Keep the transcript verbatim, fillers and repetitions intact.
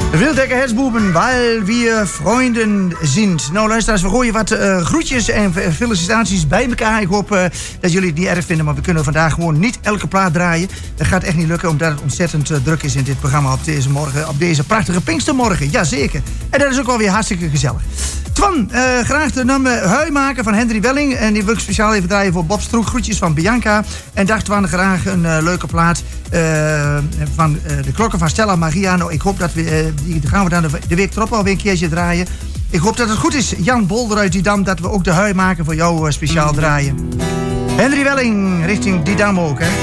Wildecker Herzbuben, weil wir Freunden sind. Nou luisteraars, we gooien wat uh, groetjes en felicitaties bij elkaar. Ik hoop uh, dat jullie het niet erg vinden, maar we kunnen vandaag gewoon niet elke plaat draaien. Dat gaat echt niet lukken, omdat het ontzettend uh, druk is in dit programma op deze morgen. Op deze prachtige Pinkstermorgen, jazeker. En dat is ook wel weer hartstikke gezellig. Twan, uh, graag de nummer Hui maken van Hendry Welling. En die wil ik speciaal even draaien voor Bob Stroek. Groetjes van Bianca. En dacht Twan graag een uh, leuke plaat uh, van uh, de klokken van Stella Maria. Nou, ik hoop dat we, uh, die gaan we dan de, de week erop alweer een keertje draaien. Ik hoop dat het goed is, Jan Bolder uit Didam, dat we ook de Hui maken voor jou uh, speciaal draaien. Hendry Welling richting Didam ook, hè.